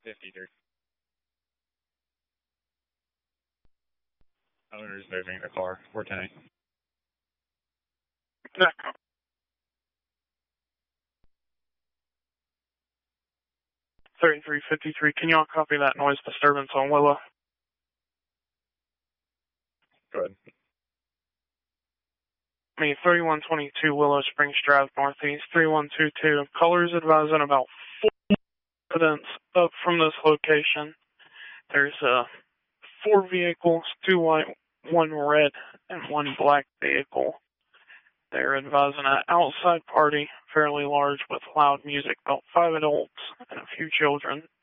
53. Owner's moving the car. 410. Yeah. 3353, can y'all copy that noise disturbance on Willow? Go ahead. 3122 Willow Springs Drive Northeast, 3122. Callers advising about 4 residents up from this location. There's 4 vehicles, 2 white, 1 red, and 1 black vehicle. They're advising an outside party, fairly large, with loud music, about 5 adults and a few children